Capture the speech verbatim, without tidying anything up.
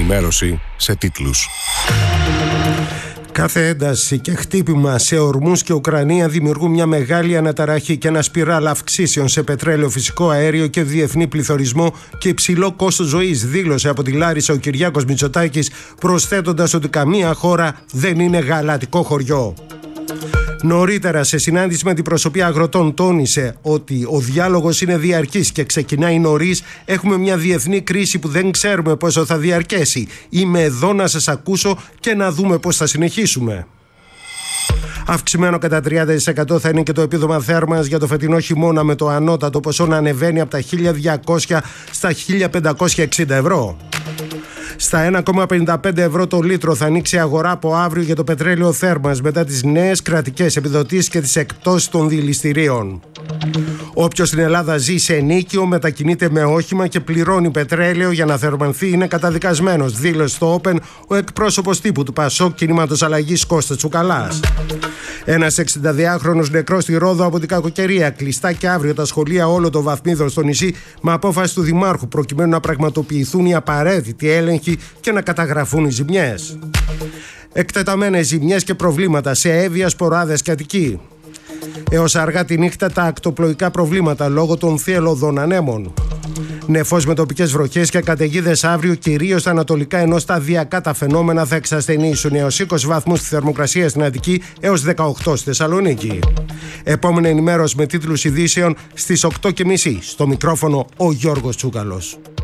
ενημέρωση σε τίτλους. Κάθε ένταση και χτύπημα σε ορμούς και Ουκρανία δημιουργούν μια μεγάλη αναταραχή και ένα σπιράλ αυξήσεων σε πετρέλαιο, φυσικό αέριο και διεθνή πληθωρισμό και υψηλό κόστος ζωής, δήλωσε από τη Λάρισα ο Κυριάκος Μητσοτάκης, προσθέτοντας ότι καμία χώρα δεν είναι γαλατικό χωριό. Νωρίτερα, σε συνάντηση με την προσωπία αγροτών, τόνισε ότι ο διάλογος είναι διαρκής και ξεκινάει νωρίς. Έχουμε μια διεθνή κρίση που δεν ξέρουμε πόσο θα διαρκέσει. Είμαι εδώ να σας ακούσω και να δούμε πώς θα συνεχίσουμε. Αυξημένο κατά τριάντα τοις εκατό θα είναι και το επίδομα θέρμανσης για το φετινό χειμώνα, με το ανώτατο ποσό να ανεβαίνει από τα χίλια διακόσια στα χίλια πεντακόσια εξήντα ευρώ. Στα ένα κόμμα πενήντα πέντε ευρώ το λίτρο θα ανοίξει η αγορά από αύριο για το πετρέλαιο θέρμανσης, μετά τις νέες κρατικές επιδοτήσεις και τις εκπτώσεις των δηληστηρίων. Όποιος στην Ελλάδα ζει σε ενοίκιο, μετακινείται με όχημα και πληρώνει πετρέλαιο για να θερμανθεί είναι καταδικασμένος, δήλωσε στο Open ο εκπρόσωπος τύπου του Πασόκ Κινήματος Αλλαγής Κώστας Τσουκαλάς. Ένας εξηνταδυάχρονος νεκρός στη Ρόδο από την κακοκαιρία. Κλειστά και αύριο τα σχολεία όλων των βαθμίδων στο νησί, με απόφαση του Δημάρχου, προκειμένου να πραγματοποιηθούν οι απαραίτητοι έλεγχοι και να καταγραφούν οι ζημιές. Εκτεταμένες ζημιές και προβλήματα σε Εύβοια, Σποράδες και Αττική. Έως αργά τη νύχτα τα ακτοπλοϊκά προβλήματα λόγω των θυελλωδών ανέμων. Νεφός με τοπικές βροχές και καταιγίδες αύριο, κυρίως στα ανατολικά, ενώ σταδιακά τα φαινόμενα θα εξασθενήσουν έως είκοσι βαθμούς στη θερμοκρασία στην Αττική, έως δεκαοκτώ στη Θεσσαλονίκη. Επόμενη ενημέρωση με τίτλους ειδήσεων στις οκτώ και μισή. Στο μικρόφωνο ο Γιώργος Τσούκαλος.